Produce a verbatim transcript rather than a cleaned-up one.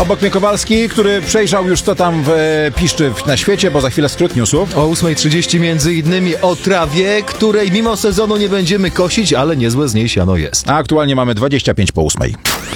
Obok mnie Kowalski, który przejrzał już co tam w, e, piszczy w, na świecie, bo za chwilę skrót newsów. O ósma trzydzieści między innymi o trawie, której mimo sezonu nie będziemy kosić, ale niezłe z niej siano jest. A aktualnie mamy dwadzieścia pięć po ósmej.